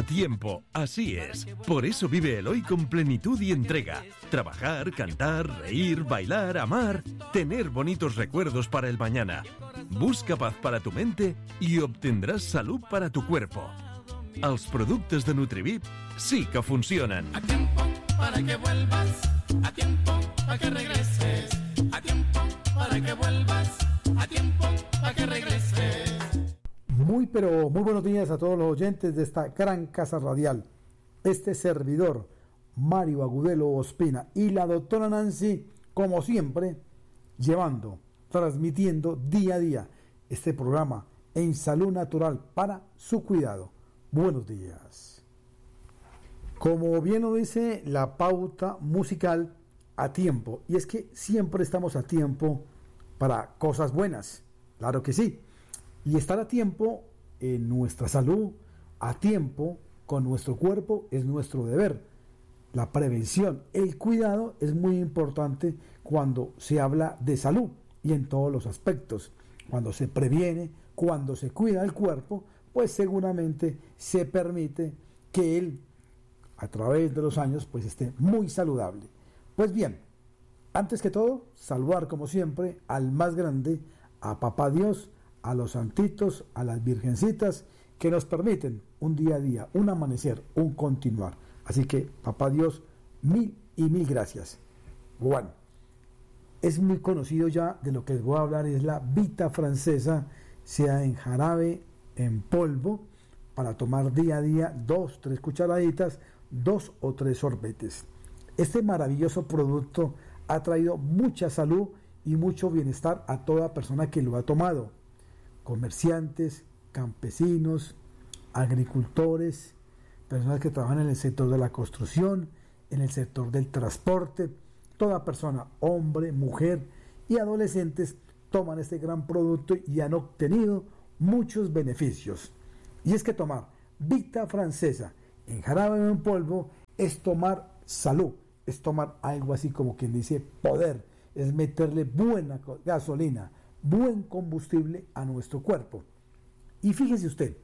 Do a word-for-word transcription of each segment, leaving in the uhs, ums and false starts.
tiempo, así es. Por eso vive el hoy con plenitud y entrega. Trabajar, cantar, reír, bailar, amar, tener bonitos recuerdos para el mañana. Busca paz para tu mente y obtendrás salud para tu cuerpo. Els productes de Nutrivit sí que funcionen. A tiempo para que vuelvas, a tiempo para que regreses, a tiempo para que vuelvas, a tiempo para que regreses. Muy pero muy buenos días a todos los oyentes de esta gran casa radial. Este servidor, Mario Agudelo Ospina, y la doctora Nancy, como siempre, llevando, transmitiendo día a día este programa en salud natural para su cuidado. Buenos días. Como bien lo dice la pauta musical, a tiempo. Y es que siempre estamos a tiempo para cosas buenas. Claro que sí. Y estar a tiempo en nuestra salud, a tiempo con nuestro cuerpo, es nuestro deber. La prevención, el cuidado es muy importante cuando se habla de salud y en todos los aspectos. Cuando se previene, cuando se cuida el cuerpo, pues seguramente se permite que él, a través de los años, pues esté muy saludable. Pues bien, antes que todo, saludar como siempre al más grande, a Papá Dios, a los santitos, a las virgencitas, que nos permiten un día a día, un amanecer, un continuar. Así que, Papá Dios, mil y mil gracias. Bueno, es muy conocido ya, de lo que les voy a hablar, es la Vita Francesa, sea en jarabe, en polvo, para tomar día a día dos, tres cucharaditas, dos o tres sorbetes. Este maravilloso producto ha traído mucha salud y mucho bienestar a toda persona que lo ha tomado. Comerciantes, campesinos, agricultores, personas que trabajan en el sector de la construcción, en el sector del transporte, toda persona, hombre, mujer y adolescentes toman este gran producto y han obtenido muchos beneficios. Y es que tomar Vita Francesa en jarabe o en polvo es tomar salud, es tomar algo así como quien dice poder, es meterle buena gasolina, buen combustible a nuestro cuerpo. Y fíjese usted,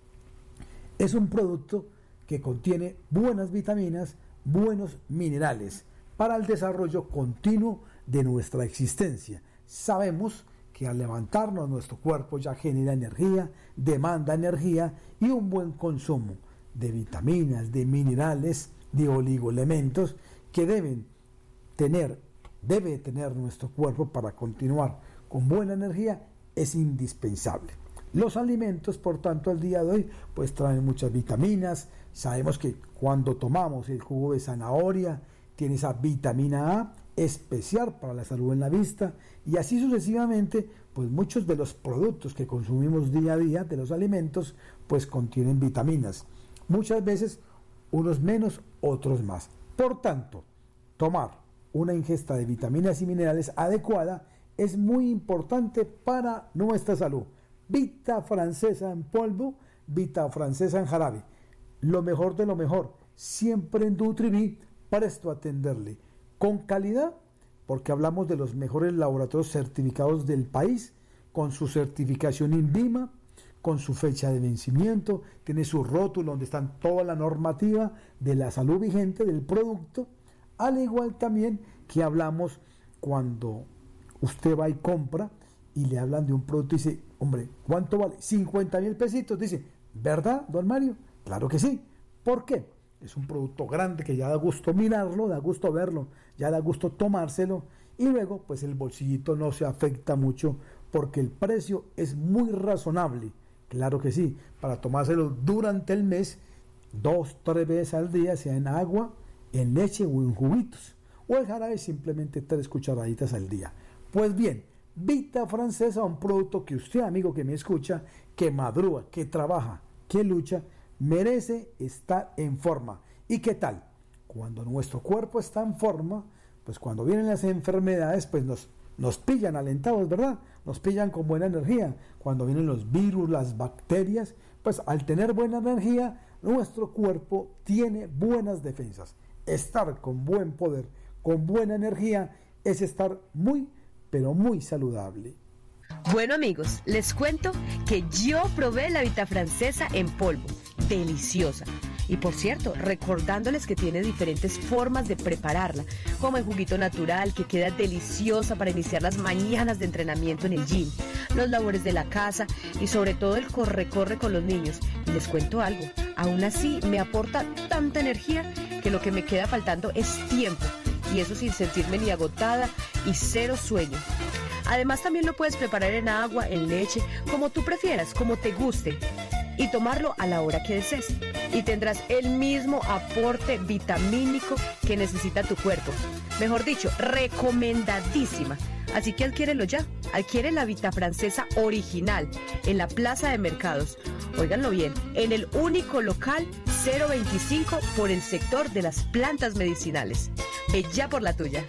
es un producto que contiene buenas vitaminas, buenos minerales para el desarrollo continuo de nuestra existencia. Sabemos que al levantarnos nuestro cuerpo ya genera energía, demanda energía y un buen consumo de vitaminas, de minerales, de oligoelementos que deben tener, debe tener nuestro cuerpo para continuar con buena energía, es indispensable. Los alimentos, por tanto, al día de hoy, pues traen muchas vitaminas. Sabemos que cuando tomamos el jugo de zanahoria, tiene esa vitamina A, especial para la salud en la vista, y así sucesivamente, pues muchos de los productos que consumimos día a día, de los alimentos, pues contienen vitaminas. Muchas veces, unos menos, otros más. Por tanto, tomar una ingesta de vitaminas y minerales adecuada es muy importante para nuestra salud. Vita Francesa en polvo, Vita Francesa en jarabe. Lo mejor de lo mejor, siempre en Nutrivit, presto a atenderle con calidad, porque hablamos de los mejores laboratorios certificados del país, con su certificación INVIMA, con su fecha de vencimiento, tiene su rótulo donde están toda la normativa de la salud vigente del producto, al igual también que hablamos cuando usted va y compra y le hablan de un producto y dice, hombre, ¿cuánto vale? cincuenta mil pesitos, dice, ¿verdad, don Mario? Claro que sí. ¿Por qué? Es un producto grande que ya da gusto mirarlo, da gusto verlo, ya da gusto tomárselo, y luego pues el bolsillito no se afecta mucho porque el precio es muy razonable. Claro que sí, para tomárselo durante el mes, dos, tres veces al día, sea en agua, en leche o en juguitos, o el jarabe simplemente tres cucharaditas al día. Pues bien, Vita Francesa, un producto que usted, amigo que me escucha, que madruga, que trabaja, que lucha, merece estar en forma. ¿Y qué tal? Cuando nuestro cuerpo está en forma, pues cuando vienen las enfermedades, pues nos, nos pillan alentados, ¿verdad? Nos pillan con buena energía. Cuando vienen los virus, las bacterias, pues al tener buena energía, nuestro cuerpo tiene buenas defensas. Estar con buen poder, con buena energía, es estar muy, pero muy saludable. Bueno, amigos, les cuento que yo probé la Vita Francesa en polvo. Deliciosa. Y por cierto, recordándoles que tiene diferentes formas de prepararla, como el juguito natural, que queda deliciosa para iniciar las mañanas de entrenamiento en el gym, los labores de la casa y sobre todo el corre-corre con los niños. Y les cuento algo, aún así me aporta tanta energía que lo que me queda faltando es tiempo, y eso sin sentirme ni agotada y cero sueño. Además también lo puedes preparar en agua, en leche, como tú prefieras, como te guste, y tomarlo a la hora que desees. Y tendrás el mismo aporte vitamínico que necesita tu cuerpo. Mejor dicho, recomendadísima. Así que adquiérelo ya. Adquiere la Vita Francesa original en la Plaza de Mercados. Óiganlo bien, en el único local cero veinticinco por el sector de las plantas medicinales. Ve ya por la tuya.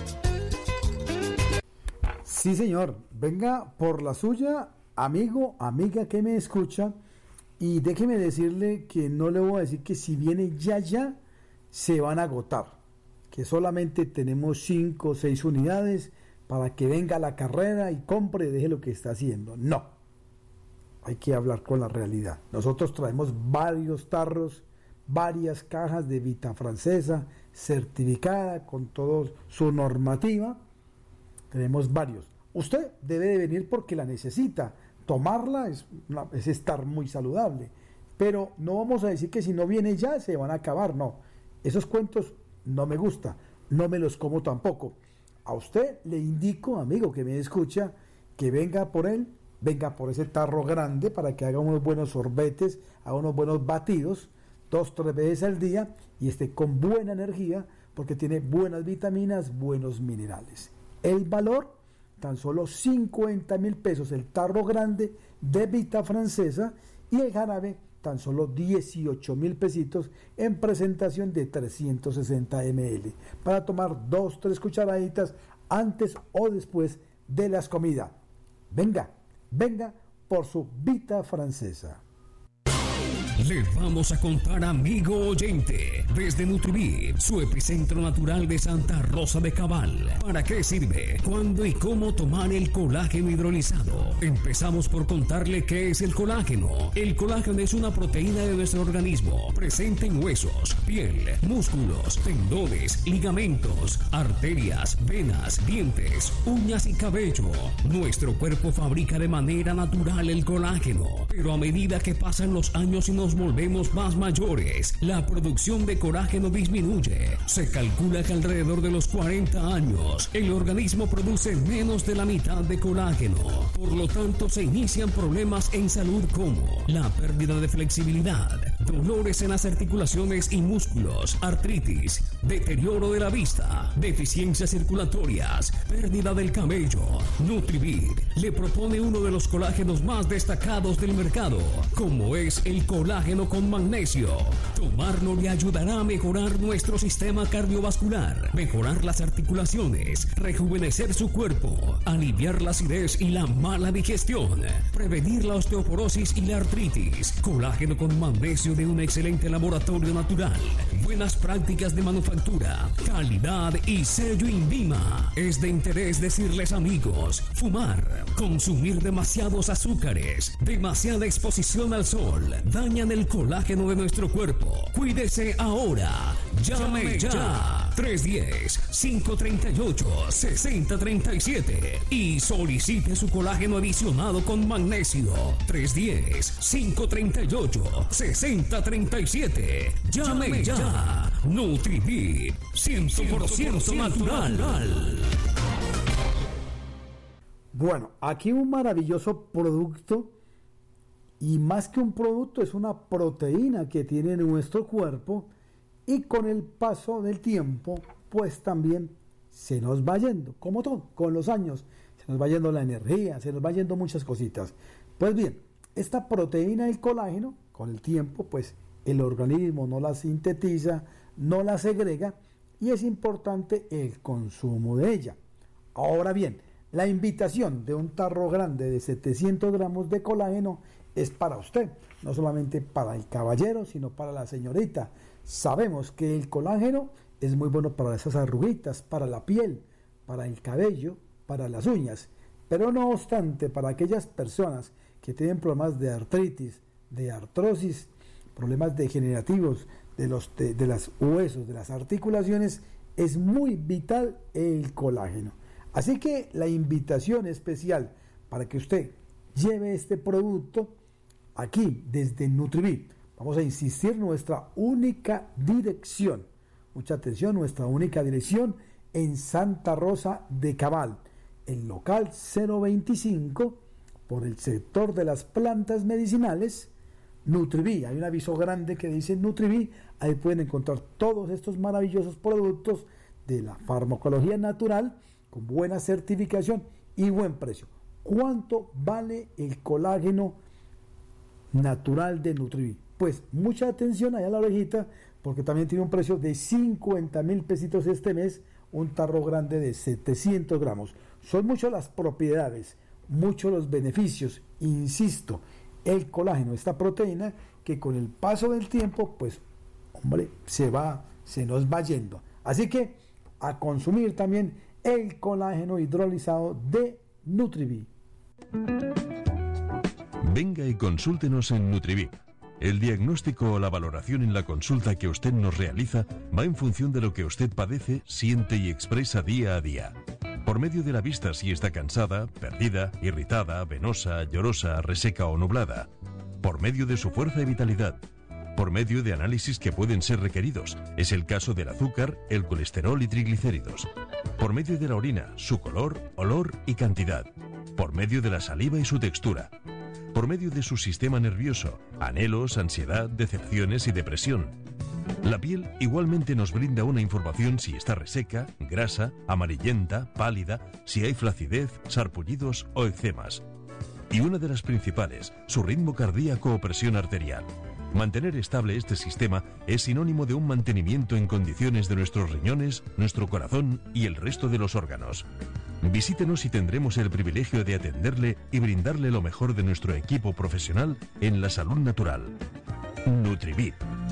Sí, señor. Venga por la suya, amigo, amiga que me escucha. Y déjeme decirle que no le voy a decir que si viene ya, ya, se van a agotar. Que solamente tenemos cinco o seis unidades para que venga a la carrera y compre y deje lo que está haciendo. No. Hay que hablar con la realidad. Nosotros traemos varios tarros, varias cajas de Vita Francesa certificada con toda su normativa. Tenemos varios. Usted debe de venir porque la necesita. Tomarla es, es estar muy saludable, pero no vamos a decir que si no viene ya se van a acabar, no, esos cuentos no me gustan, no me los como tampoco. A usted le indico, amigo que me escucha, que venga por él, venga por ese tarro grande para que haga unos buenos sorbetes, haga unos buenos batidos, dos, tres veces al día y esté con buena energía porque tiene buenas vitaminas, buenos minerales. El valor, tan solo cincuenta mil pesos el tarro grande de Vita Francesa y el jarabe tan solo dieciocho mil pesitos en presentación de trescientos sesenta mililitros para tomar dos, tres cucharaditas antes o después de las comidas. Venga, venga por su Vita Francesa. Le vamos a contar, amigo oyente, desde Nutrivit, su epicentro natural de Santa Rosa de Cabal. ¿Para qué sirve? ¿Cuándo y cómo tomar el colágeno hidrolizado? Empezamos por contarle qué es el colágeno. El colágeno es una proteína de nuestro organismo, presente en huesos, piel, músculos, tendones, ligamentos, arterias, venas, dientes, uñas y cabello. Nuestro cuerpo fabrica de manera natural el colágeno, pero a medida que pasan los años y nos volvemos más mayores, la producción de colágeno disminuye. Se calcula que alrededor de los cuarenta años, el organismo produce menos de la mitad de colágeno. Por lo tanto, se inician problemas en salud como la pérdida de flexibilidad, dolores en las articulaciones y músculos, artritis, deterioro de la vista, deficiencias circulatorias, pérdida del cabello. Nutrivit le propone uno de los colágenos más destacados del mercado, como es el colágeno con magnesio. Tomarlo le ayudará a mejorar nuestro sistema cardiovascular, mejorar las articulaciones, rejuvenecer su cuerpo, aliviar la acidez y la mala digestión, prevenir la osteoporosis y la artritis. Colágeno con magnesio de un excelente laboratorio natural, buenas prácticas de manufactura, calidad y sello INVIMA. Es de interés decirles, amigos, fumar, consumir demasiados azúcares, demasiada exposición al sol, dañan el colágeno de nuestro cuerpo. Cuídese ahora. Llame ya. tres uno cero, cinco tres ocho, seis cero tres siete y solicite su colágeno adicionado con magnesio. tres uno cero, cinco tres ocho, seis cero tres siete. Llame ya. Nutrivit, cien por ciento natural. Bueno, aquí un maravilloso producto. Y más que un producto, es una proteína que tiene nuestro cuerpo y con el paso del tiempo, pues también se nos va yendo, como todo, con los años, se nos va yendo la energía, se nos va yendo muchas cositas. Pues bien, esta proteína del colágeno, con el tiempo, pues el organismo no la sintetiza, no la segrega y es importante el consumo de ella. Ahora bien, la invitación de un tarro grande de setecientos gramos de colágeno es para usted, no solamente para el caballero, sino para la señorita. Sabemos que el colágeno es muy bueno para esas arruguitas, para la piel, para el cabello, para las uñas, pero no obstante, para aquellas personas que tienen problemas de artritis, de artrosis, problemas degenerativos de los de, de los huesos, de las articulaciones, es muy vital el colágeno. Así que la invitación especial para que usted lleve este producto aquí desde Nutribí. Vamos a insistir, nuestra única dirección, mucha atención, nuestra única dirección en Santa Rosa de Cabal, el local cero veinticinco, por el sector de las plantas medicinales, Nutribí. Hay un aviso grande que dice Nutribí, ahí pueden encontrar todos estos maravillosos productos de la farmacología natural, con buena certificación y buen precio. ¿Cuánto vale el colágeno natural de Nutribí? Pues mucha atención allá a la orejita, porque también tiene un precio de cincuenta mil pesitos este mes, un tarro grande de setecientos gramos. Son muchas las propiedades, muchos los beneficios, insisto, el colágeno, esta proteína que con el paso del tiempo, pues, hombre, se va, se nos va yendo. Así que a consumir también el colágeno hidrolizado de Nutribí. Venga y consúltenos en Nutribí. El diagnóstico o la valoración en la consulta que usted nos realiza va en función de lo que usted padece, siente y expresa día a día. Por medio de la vista si está cansada, perdida, irritada, venosa, llorosa, reseca o nublada. Por medio de su fuerza y vitalidad. Por medio de análisis que pueden ser requeridos. Es el caso del azúcar, el colesterol y triglicéridos. Por medio de la orina, su color, olor y cantidad. Por medio de la saliva y su textura. Por medio de su sistema nervioso, anhelos, ansiedad, decepciones y depresión. La piel igualmente nos brinda una información si está reseca, grasa, amarillenta, pálida, si hay flacidez, sarpullidos o eczemas. Y una de las principales, su ritmo cardíaco o presión arterial. Mantener estable este sistema es sinónimo de un mantenimiento en condiciones de nuestros riñones, nuestro corazón y el resto de los órganos. Visítenos y tendremos el privilegio de atenderle y brindarle lo mejor de nuestro equipo profesional en la salud natural. Nutribí.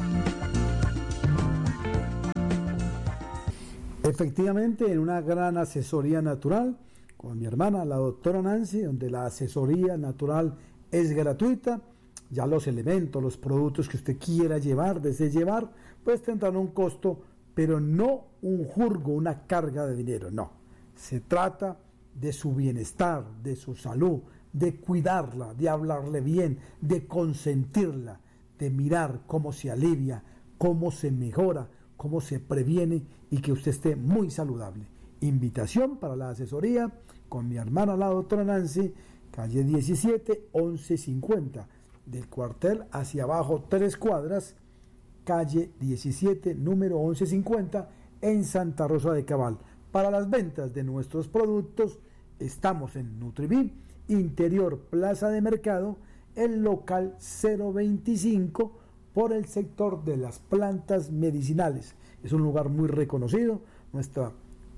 Efectivamente, en una gran asesoría natural con mi hermana, la doctora Nancy, donde la asesoría natural es gratuita. Ya los elementos, los productos que usted quiera llevar, desee llevar, pues tendrán un costo, pero no un jurgo, una carga de dinero, no. Se trata de su bienestar, de su salud, de cuidarla, de hablarle bien, de consentirla, de mirar cómo se alivia, cómo se mejora, cómo se previene y que usted esté muy saludable. Invitación para la asesoría con mi hermana, la doctora Nancy, calle diecisiete, once cincuenta, del cuartel hacia abajo tres cuadras, calle diecisiete, número once cincuenta, en Santa Rosa de Cabal. Para las ventas de nuestros productos, estamos en Nutribí, Interior Plaza de Mercado, el local cero veinticinco, por el sector de las plantas medicinales. Es un lugar muy reconocido, nuestra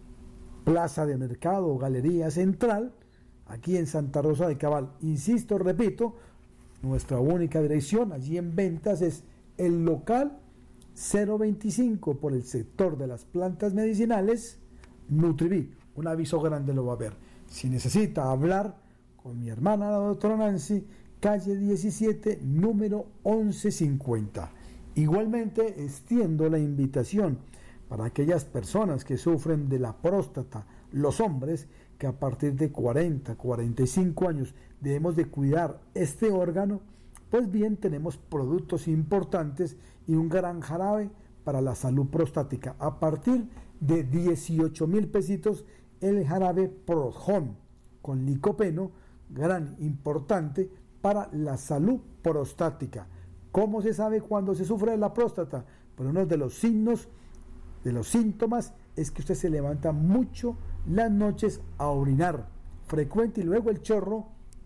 plaza de mercado o galería central, aquí en Santa Rosa de Cabal. Insisto, repito, nuestra única dirección allí en ventas es el local cero veinticinco, por el sector de las plantas medicinales, Nutribí. Un aviso grande lo va a ver. Si necesita hablar con mi hermana, la doctora Nancy, calle diecisiete, número once cincuenta. Igualmente extiendo la invitación para aquellas personas que sufren de la próstata, los hombres que a partir de cuarenta, cuarenta y cinco años debemos de cuidar este órgano. Pues bien, tenemos productos importantes y un gran jarabe para la salud prostática. A partir de dieciocho mil pesitos el jarabe Prothon con licopeno, gran importante para la salud prostática. ¿Cómo se sabe cuando se sufre de la próstata? Pues uno de los signos, de los síntomas, es que usted se levanta mucho las noches a orinar frecuente y luego el chorro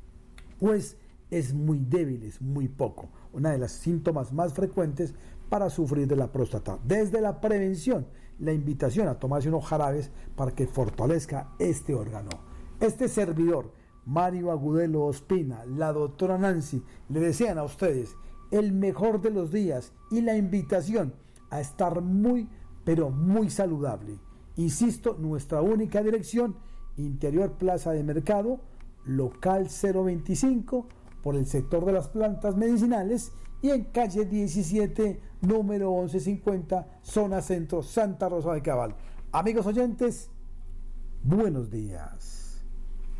pues es muy débil, es muy poco. Una de las síntomas más frecuentes para sufrir de la próstata. Desde la prevención, la invitación a tomarse unos jarabes para que fortalezca este órgano. Este servidor, Mario Agudelo Ospina, la doctora Nancy, le desean a ustedes el mejor de los días y la invitación a estar muy, pero muy saludable. Insisto, nuestra única dirección, Interior Plaza de Mercado, local cero veinticinco, por el sector de las plantas medicinales, y en calle diecisiete, número once cincuenta, zona centro, Santa Rosa de Cabal. Amigos oyentes, buenos días.